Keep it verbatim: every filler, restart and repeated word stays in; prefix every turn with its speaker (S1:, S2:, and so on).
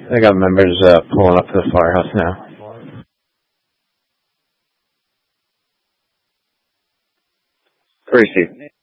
S1: They got members uh, pulling up to the firehouse now. Greasy.